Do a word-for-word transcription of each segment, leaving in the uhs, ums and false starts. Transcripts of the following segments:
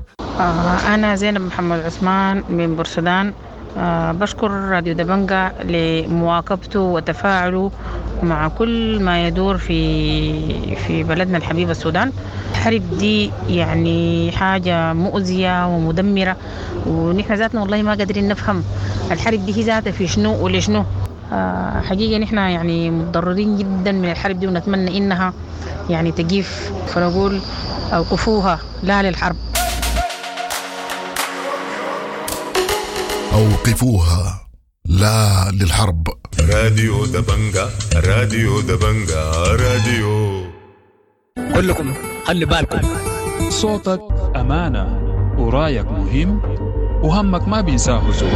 آه، أنا زينب محمد عثمان من بورسودان. آه، بشكر راديو دبنجة لمواكبته وتفاعله مع كل ما يدور في في بلدنا الحبيب السودان. الحرب دي يعني حاجة مؤذية ومدمرة، ونحن ذاتنا والله ما قادرين نفهم الحرب دي هي ذاتها في شنو ولشنو. آه، حقيقة نحن يعني متضررين جدا من الحرب دي، ونتمنى إنها يعني تجيف، فنقول أوقفوها لا للحرب. أوقفوها لا للحرب. راديو دبنجة، راديو دبنجة، راديو. كلكم خلي بالكم، صوتك أمانة ورايك مهم وهمك ما بينساه زول.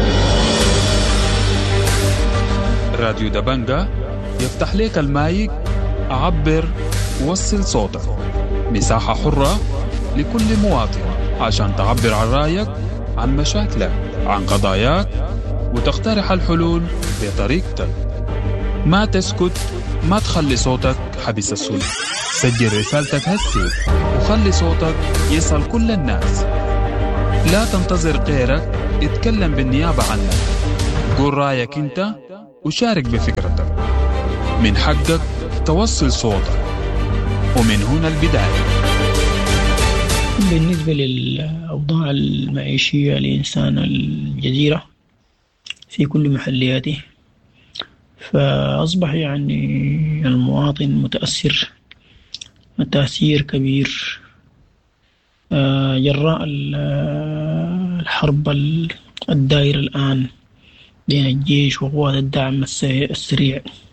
راديو دبنجة يفتح ليك المايك، عبر ووصل صوتك. مساحة حرة لكل مواطن عشان تعبر عن رايك، عن مشاكلك، عن قضاياك، وتقترح الحلول بطريقتك. ما تسكت، ما تخلي صوتك حبس السود. سجل رسالتك هسي وخلي صوتك يصل كل الناس. لا تنتظر غيرك اتكلم بالنيابة عنك. قول رأيك انت وشارك بفكرتك. من حقك توصل صوتك، ومن هنا البداية. بالنسبة للأوضاع المعيشية لإنسان الجزيرة في كل محلياته، فأصبح يعني المواطن متأثر تأثير كبير جراء الحرب الدائرة الآن بين الجيش وقوات الدعم السريع